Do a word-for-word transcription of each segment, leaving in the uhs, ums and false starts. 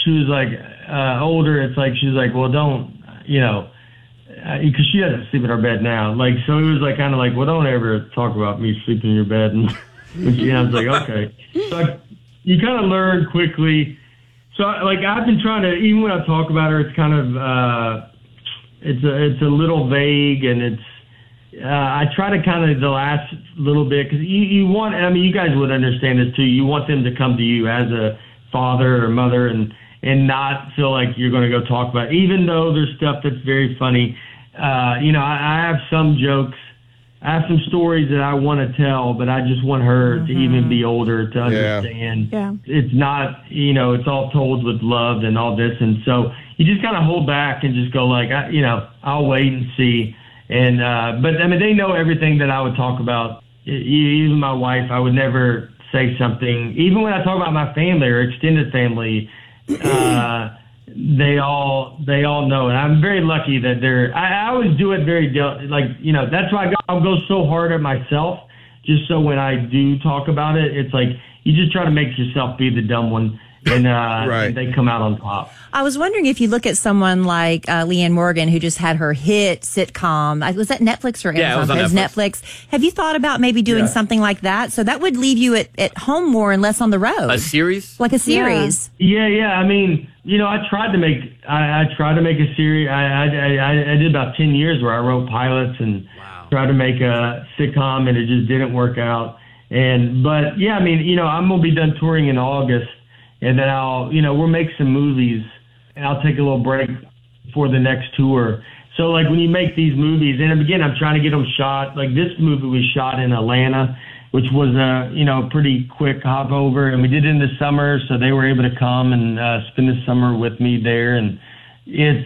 she was like uh, older, it's like she's like, well, don't, you know, because uh, she doesn't sleep in our bed now. Like, so it was like kind of like, well, don't ever talk about me sleeping in your bed. And, and she, I was like, okay. So I, you kind of learn quickly. So like I've been trying to, even when I talk about her, it's kind of uh, it's a it's a little vague, and it's uh, I try to kind of the last little bit because you, you want. I mean, you guys would understand this too. You want them to come to you as a father or mother, and and not feel like you're going to go talk about it. Even though there's stuff that's very funny. Uh, you know, I, I have some jokes. I have some stories that I want to tell, but I just want her mm-hmm. to even be older to understand. Yeah. Yeah. It's not, you know, it's all told with love and all this. And so you just kind of hold back and just go like, I, you know, I'll wait and see. And, uh, but I mean, they know everything that I would talk about. Even my wife, I would never say something, even when I talk about my family or extended family, uh, they all they all know, and I'm very lucky that they're. I, I always do it very like you know. That's why I go, I'll go so hard at myself, just so when I do talk about it, it's like you just try to make yourself be the dumb one, and, uh, right. and they come out on top. I was wondering if you look at someone like uh, Leanne Morgan, who just had her hit sitcom. Was that Netflix or Amazon? Yeah, it was on it was Netflix. Netflix. Have you thought about maybe doing Yeah. something like that? So that would leave you at, at home more and less on the road. A series? Like a series. Yeah, yeah. I mean, you know, I tried to make I, I tried to make a series. I, I I I did about ten years where I wrote pilots and Wow. tried to make a sitcom, and it just didn't work out. And but yeah, I mean, you know, I'm gonna be done touring in August, and then I'll, you know, we'll make some movies, and I'll take a little break for the next tour. So like when you make these movies, and again, I'm trying to get them shot. Like this movie was shot in Atlanta, which was a, you know, pretty quick hop over, and we did it in the summer, so they were able to come and uh, spend the summer with me there. And it's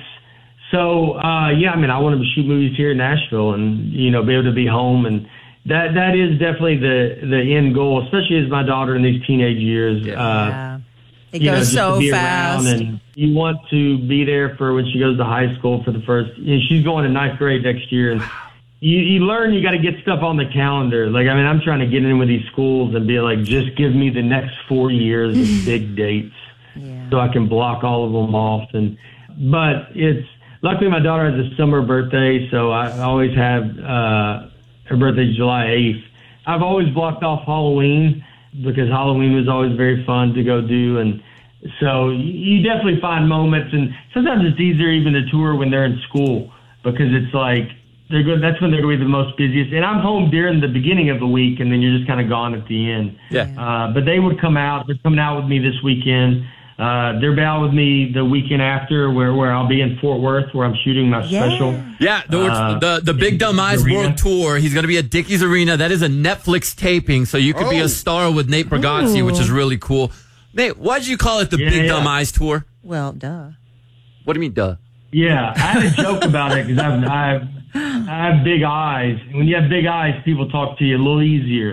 so, uh, yeah, I mean, I want to shoot movies here in Nashville and, you know, be able to be home. And that that is definitely the, the end goal, especially as my daughter in these teenage years. Yeah. Uh, Yeah. It you know, goes just to so be fast. around, and you want to be there for when she goes to high school for the first, you know, she's going to ninth grade next year. And you, you learn you got to get stuff on the calendar. Like, I mean, I'm trying to get in with these schools and be like, just give me the next four years of big dates Yeah. so I can block all of them off. And, but it's, luckily my daughter has a summer birthday, so I always have, uh, her birthday's July eighth. I've always blocked off Halloween because Halloween was always very fun to go do. And so you definitely find moments, and sometimes it's easier even to tour when they're in school because it's like, they're good. That's when they're going to be the most busiest. And I'm home during the beginning of the week, and then you're just kind of gone at the end. Yeah. Uh, but they would come out. They're coming out with me this weekend. Uh, they're out with me the weekend after, where, where I'll be in Fort Worth, where I'm shooting my Yeah. special. Yeah, the, Uh, the the Big Dumb Eyes Arena. World Tour. He's going to be at Dickies Arena. That is a Netflix taping, so you could be Oh. a star with Nate Bargatze, which is really cool. Nate, why did you call it the Yeah, Big yeah. Dumb Eyes Tour? Well, duh. What do you mean, duh? Yeah, I had a joke about it because I've, I've, I have big eyes. When you have big eyes, people talk to you a little easier.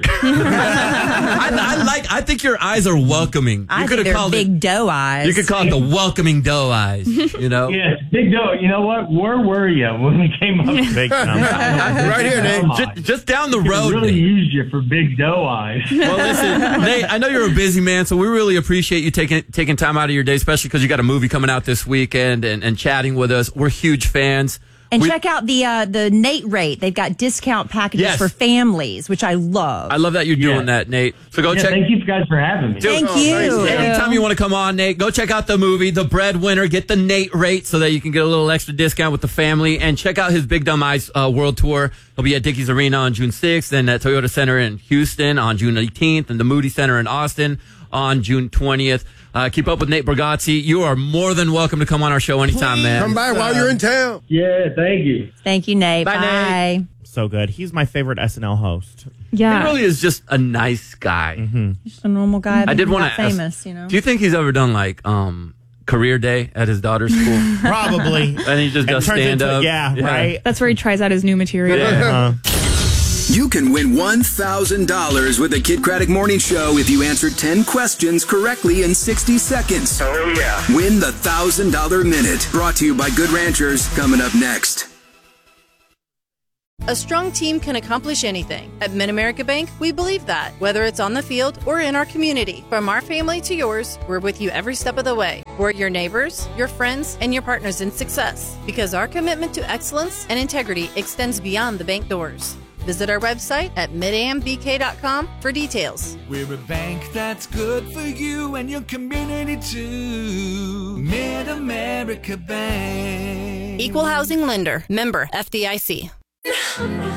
I, I like. I think your eyes are welcoming. You I could think have they're called big it. doe eyes. You could call it the welcoming doe eyes. You know. Yeah, big dough. You know what? Where were you when we came up? Big time. Right here, Nate. Just, just down the We road. really Nate. used you for big dough eyes. Well, listen, Nate, I know you're a busy man, so we really appreciate you taking taking time out of your day, especially because you got a movie coming out this weekend and, and chatting with us. We're huge fans. And We- check out the uh, the Nate rate. They've got discount packages Yes. for families, which I love. I love that you're doing Yeah. that, Nate. So go Yeah, check. thank you guys for having me. Dude, Thank Oh, you. nice. Anytime you want to come on, Nate, go check out the movie, The Breadwinner. Get the Nate rate so that you can get a little extra discount with the family. And check out his Big Dumb Eyes uh, World Tour. He'll be at Dickies Arena on June sixth, and at Toyota Center in Houston on June eighteenth, and the Moody Center in Austin on June twentieth. Uh, keep up with Nate Bargatze. You are more than welcome to come on our show anytime, man. Come by while you're in town. Yeah, thank you. Thank you, Nate. Bye, Bye. Nate. So good. He's my favorite S N L host. Yeah. He really is just a nice guy. Just a normal guy. I did want not to ask, famous, you know. do you think he's ever done like um, career day at his daughter's school? Probably. And he just It does turns stand into- up. Yeah, right. That's where he tries out his new material. Uh, You can win one thousand dollars with the Kid Craddock Morning Show if you answer ten questions correctly in sixty seconds. Oh, yeah. Win the one thousand dollars Minute. Brought to you by Good Ranchers. Coming up next. A strong team can accomplish anything. At Mid-America Bank, we believe that. Whether it's on the field or in our community, from our family to yours, we're with you every step of the way. We're your neighbors, your friends, and your partners in success because our commitment to excellence and integrity extends beyond the bank doors. Visit our website at mid am b k dot com for details. We're a bank that's good for you and your community too. Mid-America Bank. Equal Housing Lender. Member F D I C.